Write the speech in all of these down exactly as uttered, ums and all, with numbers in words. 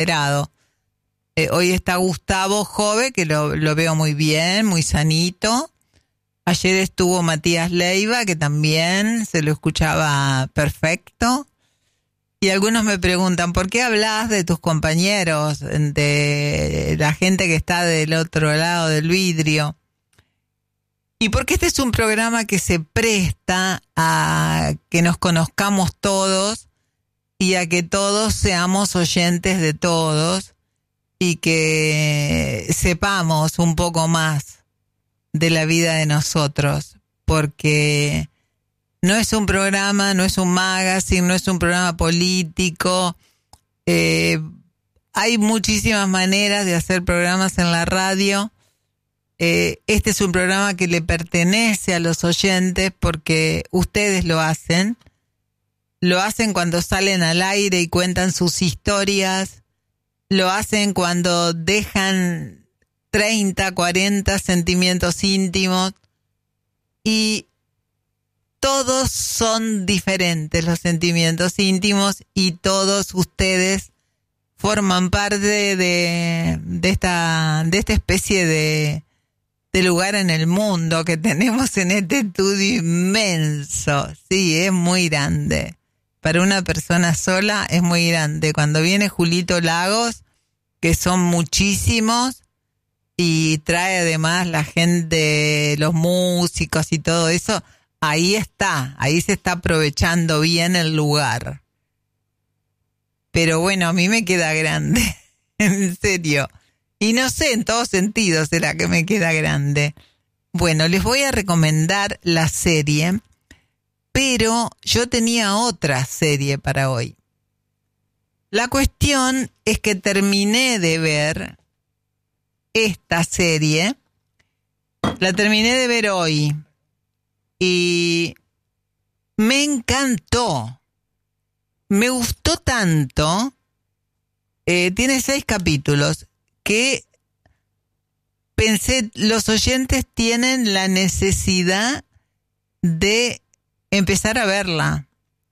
moderado. Eh, hoy está Gustavo Jove, que lo, lo veo muy bien, muy sanito. Ayer estuvo Matías Leiva, que también se lo escuchaba perfecto. Y algunos me preguntan, ¿por qué hablas de tus compañeros, de la gente que está del otro lado del vidrio? Y porque este es un programa que se presta a que nos conozcamos todos y a que todos seamos oyentes de todos y que sepamos un poco más de la vida de nosotros, porque no es un programa, no es un magazine, no es un programa político. Eh, hay muchísimas maneras de hacer programas en la radio. Eh, este es un programa que le pertenece a los oyentes porque ustedes lo hacen. Lo hacen cuando salen al aire y cuentan sus historias. Lo hacen cuando dejan treinta, cuarenta sentimientos íntimos. Y todos son diferentes los sentimientos íntimos y todos ustedes forman parte de, de, esta, de esta especie de, de lugar en el mundo que tenemos en este estudio inmenso. Sí, es muy grande. Para una persona sola es muy grande. Cuando viene Julito Lagos, que son muchísimos, y trae además la gente, los músicos y todo eso, ahí está, ahí se está aprovechando bien el lugar. Pero bueno, a mí me queda grande, en serio. Y no sé, en todos sentidos será que me queda grande. Bueno, les voy a recomendar la serie, pero yo tenía otra serie para hoy. La cuestión es que terminé de ver esta serie, la terminé de ver hoy. Y me encantó, me gustó tanto, eh, tiene seis capítulos, que pensé, los oyentes tienen la necesidad de empezar a verla.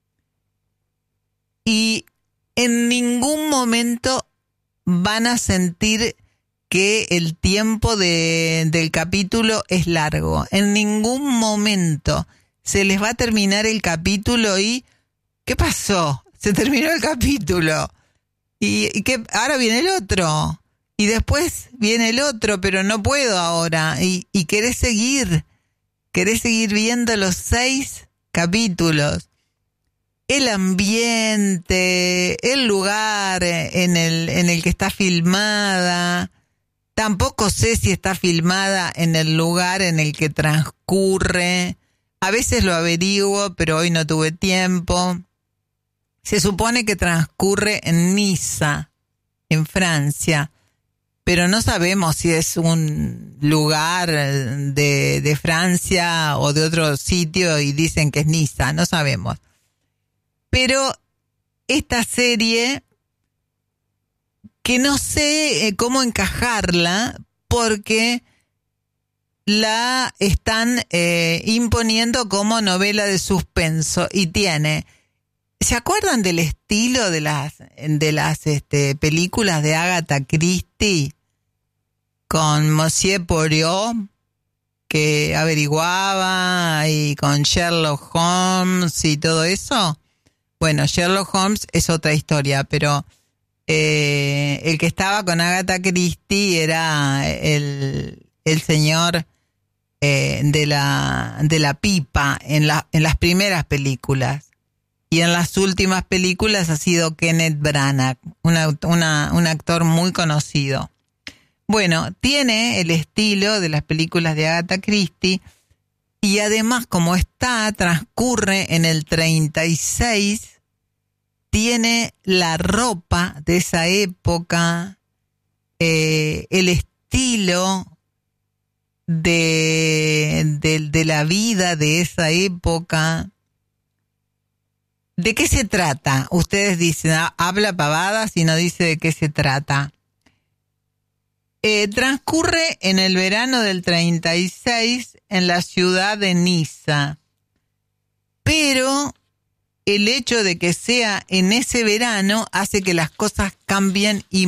Y en ningún momento van a sentir que el tiempo de, del capítulo es largo. En ningún momento se les va a terminar el capítulo y ¿qué pasó? Se terminó el capítulo. Y, y que ahora viene el otro. Y después viene el otro, pero no puedo ahora. Y, y querés seguir. Querés seguir viendo los seis capítulos. El ambiente, el lugar en el, en el que está filmada. Tampoco sé si está filmada en el lugar en el que transcurre. A veces lo averiguo, pero hoy no tuve tiempo. Se supone que transcurre en Niza, en Francia, pero no sabemos si es un lugar de, de Francia o de otro sitio y dicen que es Niza, no sabemos. Pero esta serie, que no sé eh, cómo encajarla, porque la están eh, imponiendo como novela de suspenso y tiene, ¿se acuerdan del estilo de las de las este, películas de Agatha Christie con Monsieur Poirot, que averiguaba, y con Sherlock Holmes y todo eso? Bueno, Sherlock Holmes es otra historia, pero Eh, el que estaba con Agatha Christie era el, el señor eh, de la de la pipa en, la, en las primeras películas. Y en las últimas películas ha sido Kenneth Branagh, una, una, un actor muy conocido. Bueno, tiene el estilo de las películas de Agatha Christie y además, como está, transcurre en el treinta y seis, tiene la ropa de esa época, eh, el estilo de, de, de la vida de esa época. ¿De qué se trata? Ustedes dicen, habla pavadas y no dice de qué se trata. Eh, transcurre en el verano del treinta y seis en la ciudad de Niza, pero el hecho de que sea en ese verano hace que las cosas cambien y